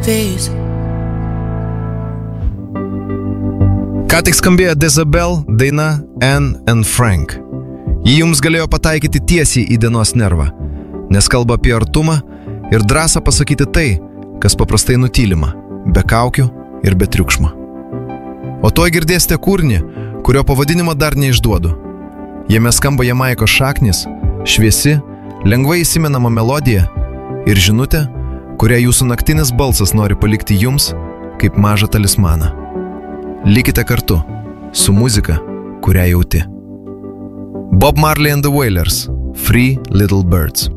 days. Ką tik skambėjo Dezabel daina Anne and Frank. Ji jums galėjo pataikyti tiesiai į dienos nervą, nes kalba apie artumą ir drąsą pasakyti tai, kas paprastai nutylima, be kaukių ir be triukšmo. O tuoj girdėsite kūrinį, kurio pavadinimą dar neišduodu. Jame skamba Jamaikos šaknis, šviesi, lengvai įsimenama melodija ir žinutė, kurią jūsų naktinis balsas nori palikti jums kaip mažą talismaną. Likite kartu su muzika, kurią jauti. Bob Marley and the Wailers, Free Little Birds.